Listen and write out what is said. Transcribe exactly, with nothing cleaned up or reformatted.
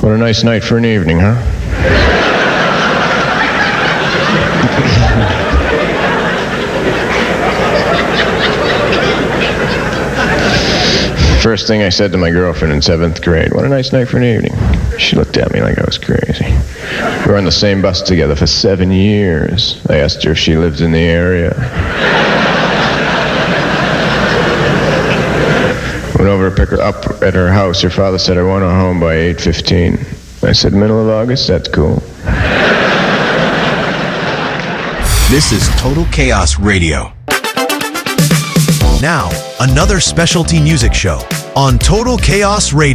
What a nice night for an evening, huh? First thing I said to my girlfriend in seventh grade, what a nice night for an evening. She looked at me like I was crazy. We were on the same bus together for seven years. I asked her if she lived in the area. Went over to pick her up at her house. Her father said, I want her home by eight fifteen. I said, middle of August? That's cool. This is Total Chaos Radio. Now, another specialty music show on Total Chaos Radio.